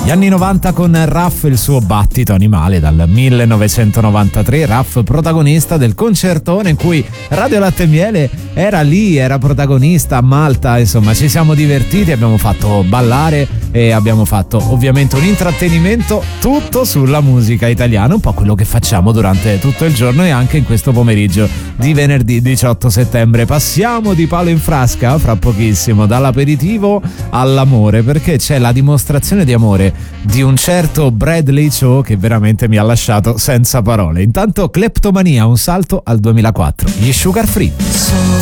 Gli anni 90 con Raff e il suo battito animale dal 1993. Raff protagonista del concertone in cui Radio Latte e Miele era lì, era protagonista a Malta. Insomma, ci siamo divertiti, abbiamo fatto ballare e abbiamo fatto ovviamente un intrattenimento tutto sulla musica italiana, un po' quello che facciamo durante tutto il giorno e anche in questo pomeriggio di venerdì 18 settembre. Passiamo di palo in frasca fra pochissimo, dall'aperitivo all'amore, perché c'è la dimostrazione di amore di un certo Bradley Cho che veramente mi ha lasciato senza parole. Intanto Kleptomania, un salto al 2004, gli Sugar Free.